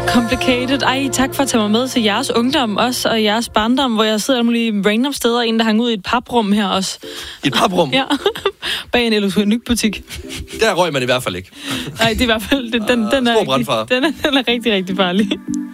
Complicated. Ej, tak for at tage mig med til jeres ungdom også, og jeres barndom, hvor jeg sidder mulige random steder, en der hang ud i et paprum her også. Et paprum? Ja, bag en elektronikbutik. Der røg man i hvert fald ikke. Nej, det er i hvert fald... Den er rigtig, rigtig farlig.